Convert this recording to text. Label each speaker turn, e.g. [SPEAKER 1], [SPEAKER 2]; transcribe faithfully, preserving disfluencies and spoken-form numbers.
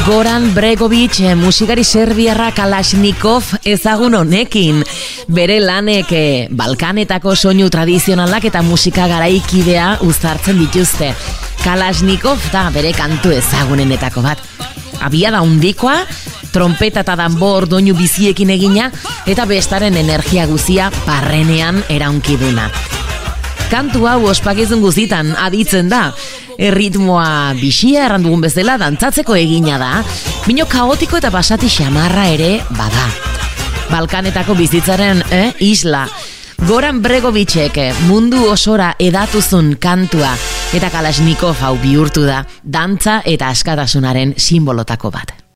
[SPEAKER 1] Goran Bregovic, musikari serbiarra Kalashnikov ezagun honekin. Bere lanek Balkanetako soinu tradizionalak eta musika garaikidea uztartzen dituzte. Kalashnikov da bere kantu ezagunenetako bat. Abiada handikoa, trompeta eta danbor doinu biziekin egina, eta bestaren energia guzia barrenean eraunkiduna. Kantu hau ospakizun guztitan aditzen da. Erritmoa bixia erran dugun bezala dantzatzeko egina da, bino kaotiko eta basati xamarra ere bada. Balkanetako bizitzaren eh, isla. Goran Bregovicek mundu osora edatuzun kantua eta Kalashnikov hau bihurtu da dantza eta askatasunaren sinbolotako bat.